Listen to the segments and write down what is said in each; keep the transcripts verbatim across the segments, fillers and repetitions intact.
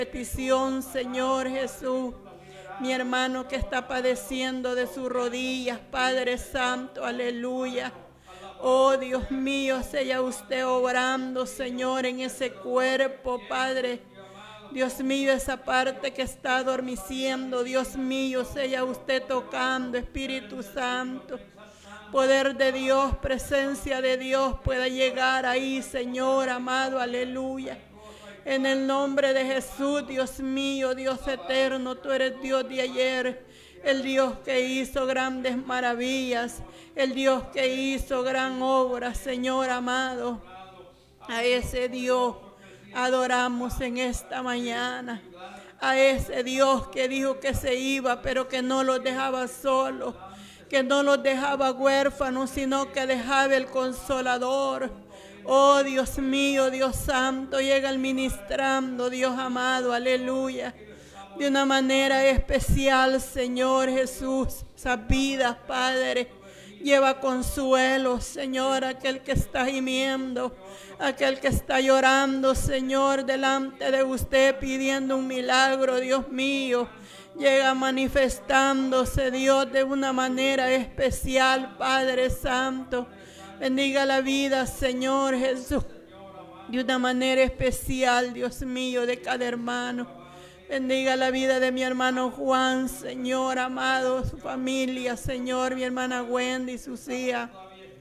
petición, Señor Jesús. Mi hermano que está padeciendo de sus rodillas, Padre Santo, aleluya. Oh Dios mío, sea usted obrando, Señor, en ese cuerpo, Padre. Dios mío, esa parte que está adormeciendo, Dios mío, sea usted tocando, Espíritu Santo. Poder de Dios, presencia de Dios pueda llegar ahí, Señor amado, aleluya. En el nombre de Jesús, Dios mío, Dios eterno, tú eres Dios de ayer, el Dios que hizo grandes maravillas, el Dios que hizo gran obra, Señor amado. A ese Dios adoramos en esta mañana, a ese Dios que dijo que se iba, pero que no los dejaba solos, que no los dejaba huérfanos, sino que dejaba el Consolador. Oh Dios mío, Dios santo, llega el ministrando, Dios amado, aleluya. De una manera especial, Señor Jesús, esas vidas, Padre, lleva consuelo, Señor, aquel que está gimiendo, aquel que está llorando, Señor, delante de usted pidiendo un milagro, Dios mío. Llega manifestándose, Dios, de una manera especial, Padre Santo. Bendiga la vida, Señor Jesús, de una manera especial, Dios mío, de cada hermano. Bendiga la vida de mi hermano Juan, Señor amado, su familia, Señor, mi hermana Wendy, sus hijas.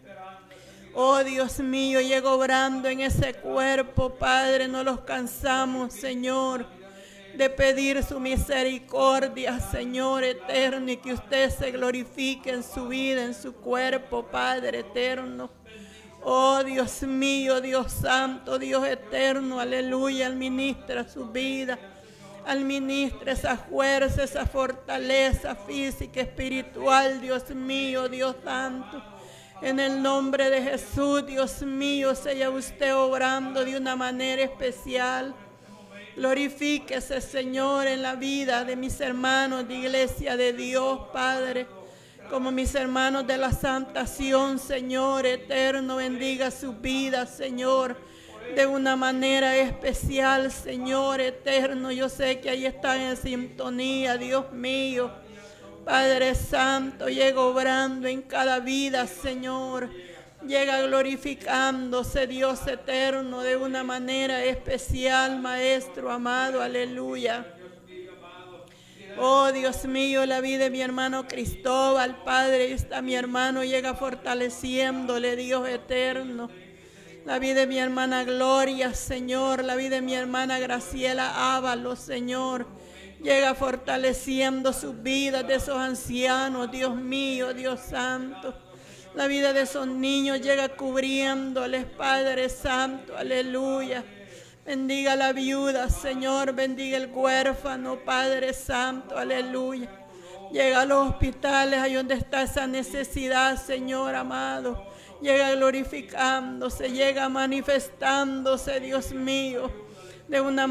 Oh Dios mío, llega obrando en ese cuerpo, Padre, no los cansamos, Señor, de pedir su misericordia, Señor eterno, y que usted se glorifique en su vida, en su cuerpo, Padre eterno. Oh Dios mío, Dios santo, Dios eterno, aleluya, administra su vida, administra esa fuerza, esa fortaleza física, espiritual, Dios mío, Dios santo. En el nombre de Jesús, Dios mío, sea usted obrando de una manera especial. Glorifíquese, Señor, en la vida de mis hermanos de Iglesia de Dios, Padre, como mis hermanos de la Santa Sion, Señor eterno, bendiga su vida, Señor, de una manera especial, Señor eterno. Yo sé que ahí están en sintonía, Dios mío. Padre Santo, llega obrando en cada vida, Señor. Llega glorificándose, Dios eterno, de una manera especial, Maestro amado, aleluya. Oh Dios mío, la vida de mi hermano Cristóbal, Padre, está mi hermano, llega fortaleciéndole, Dios eterno. La vida de mi hermana Gloria, Señor, la vida de mi hermana Graciela Ábalos, Señor, llega fortaleciendo sus vidas de esos ancianos, Dios mío, Dios santo. La vida de esos niños llega cubriéndoles, Padre Santo, aleluya. Bendiga la viuda, Señor, bendiga el huérfano, Padre Santo, aleluya. Llega a los hospitales, ahí donde está esa necesidad, Señor amado. Llega glorificándose, llega manifestándose, Dios mío, de una